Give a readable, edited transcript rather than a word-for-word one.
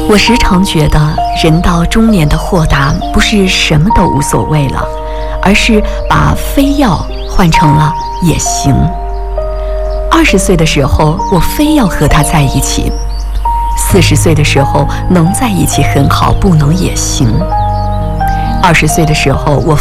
我时常觉得，人到中年的豁达不是什么都无所谓了，而是把非要换成了也行。20岁的时候，我非要和他在一起；40岁的时候，能在一起很好，不能也行；20岁的时候，我